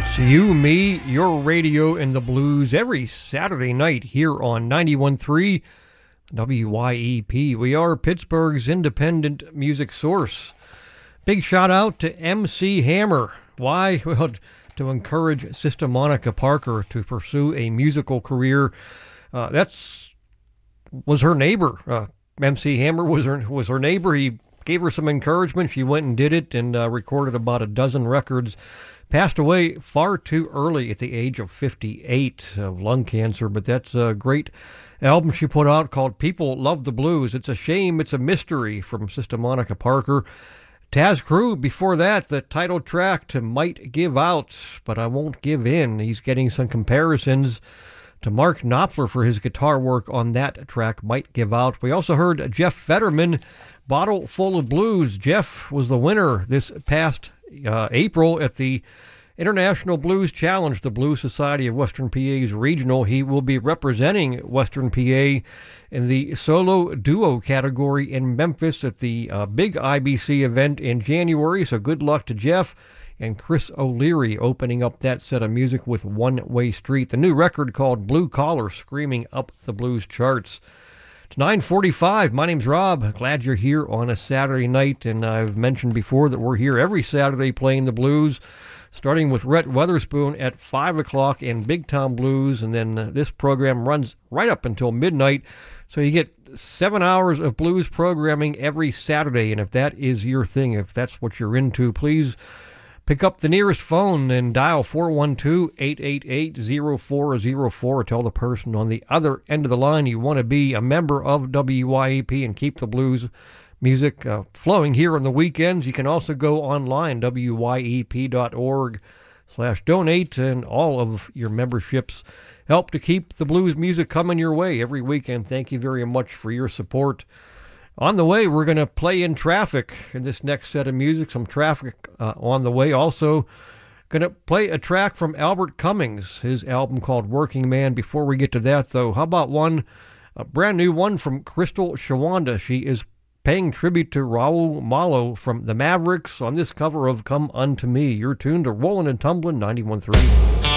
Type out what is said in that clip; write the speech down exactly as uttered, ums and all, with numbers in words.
It's you, me, your radio, and the blues every Saturday night here on ninety-one point three W Y E P. We are Pittsburgh's independent music source. Big shout out to M C Hammer. Why? Well, to encourage Sister Monica Parker to pursue a musical career. Uh, that's was her neighbor. Uh, M C Hammer was her was her neighbor. He gave her some encouragement. She went and did it and uh, recorded about a dozen records. Passed away far too early at the age of fifty-eight of lung cancer, but that's a great album she put out called People Love the Blues. It's a shame, it's a mystery from Sister Monica Parker. Taz Crew, before that, the title track to Might Give Out, But I Won't Give In. He's getting some comparisons to Mark Knopfler for his guitar work on that track, Might Give Out. We also heard Jeff Fetterman, Bottle Full of Blues. Jeff was the winner this past uh, April at the International Blues Challenge, the Blues Society of Western P A's regional. He will be representing Western P A in the solo duo category in Memphis at the uh, big I B C event in January, so good luck to Jeff. And Chris O'Leary opening up that set of music with One Way Street, the new record called Blue Collar, screaming up the blues charts. It's nine forty-five. My name's Rob. Glad you're here on a Saturday night, and I've mentioned before that we're here every Saturday playing the blues, starting with Rhett Weatherspoon at five o'clock in Big Town Blues, and then uh, this program runs right up until midnight, so you get seven hours of blues programming every Saturday, and if that is your thing, if that's what you're into, please pick up the nearest phone and dial four one two, eight eight eight, zero four zero four. Tell the person on the other end of the line you want to be a member of W Y E P and keep the blues music uh, flowing here on the weekends. You can also go online, W Y E P dot org slash donate, and all of your memberships help to keep the blues music coming your way every weekend. Thank you very much for your support. On the way, we're going to play In Traffic in this next set of music. Some Traffic uh, on the way. Also going to play a track from Albert Cummings, his album called Working Man. Before we get to that, though, how about one, a brand new one from Crystal Shawanda. She is paying tribute to Raul Malo from the Mavericks on this cover of Come Unto Me. You're tuned to Rollin' and Tumblin' ninety-one point three.